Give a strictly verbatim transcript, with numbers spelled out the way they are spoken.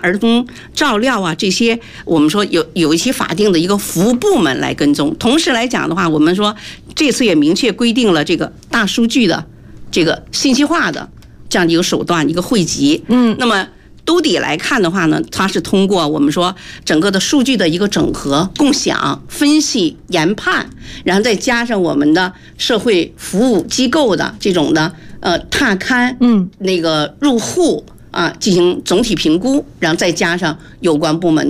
儿童照料啊这些，我们说有有一些法定的一个服务部门来跟踪。同时来讲的话，我们说这次也明确规定了这个大数据的这个信息化的这样的一个手段一个汇集。嗯，那么兜底来看的话呢，它是通过我们说整个的数据的一个整合、共享、分析、研判，然后再加上我们的社会服务机构的这种的呃踏勘，嗯，那个入户啊进行总体评估，然后再加上有关部门